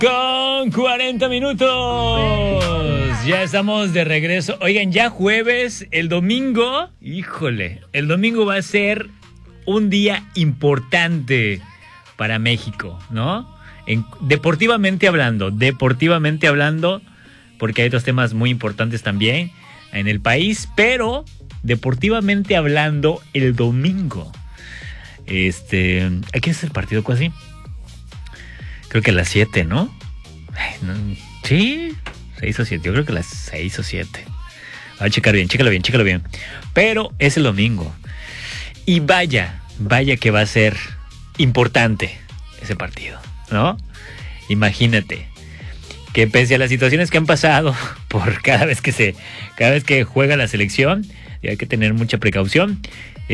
Con 40 minutos. Ya estamos de regreso. Oigan, ya jueves, el domingo, híjole, el domingo va a ser un día importante para México, ¿no? Deportivamente hablando, porque hay otros temas muy importantes también en el país, pero deportivamente hablando, el domingo, ¿a quién es el partido casi? Creo que a las 7, ¿no? Sí, 6 o 7. Yo creo que a las 6 o 7. A checar bien, chécalo bien. Pero es el domingo. Y vaya que va a ser importante ese partido, ¿no? Imagínate que pese a las situaciones que han pasado por cada vez que juega la selección, hay que tener mucha precaución.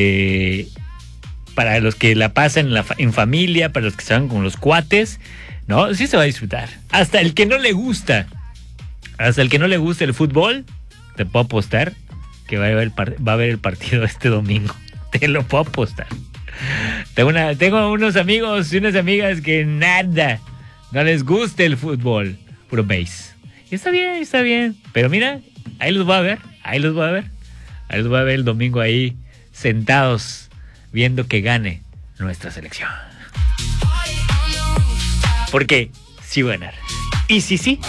Para los que la pasan en familia, para los que están con los cuates, ¿no? Sí se va a disfrutar. Hasta el que no le gusta el fútbol, te puedo apostar que va a ver el partido este domingo. Te lo puedo apostar. Tengo unos amigos y unas amigas que nada, no les gusta el fútbol, puro base. Y está bien. Pero mira, ahí los voy a ver el domingo ahí, sentados, viendo que gane nuestra selección. Porque sí va a ganar. ¿Y si sí?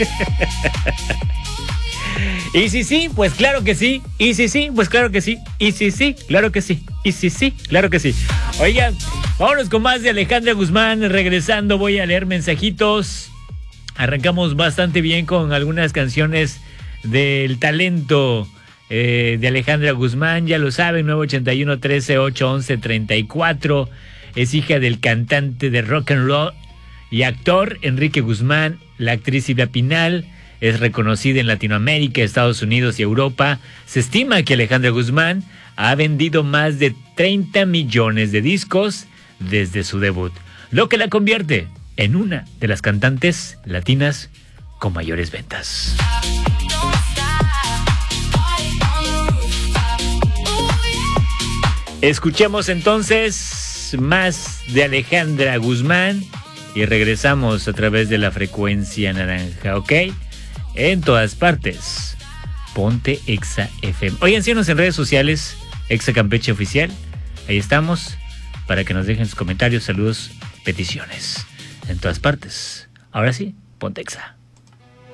¿Y si sí? Pues claro que sí. ¿Y si sí? Pues claro que sí. ¿Y si sí? Claro que sí. ¿Y si sí? Claro que sí. Oigan, vámonos con más de Alejandra Guzmán. Regresando voy a leer mensajitos. Arrancamos bastante bien con algunas canciones del talento de Alejandra Guzmán. Ya lo saben, 981-13-811-34. Es hija del cantante de rock and roll y actor Enrique Guzmán. La actriz Silvia Pinal es reconocida en Latinoamérica, Estados Unidos y Europa. Se estima que Alejandra Guzmán ha vendido más de 30 millones de discos desde su debut, lo que la convierte en una de las cantantes latinas con mayores ventas. Escuchemos entonces más de Alejandra Guzmán y regresamos a través de la frecuencia naranja, ¿ok? En todas partes. Ponte Exa FM. Oigan, síganos en redes sociales, Exa Campeche Oficial. Ahí estamos para que nos dejen sus comentarios, saludos, peticiones. En todas partes. Ahora sí, ponte Exa.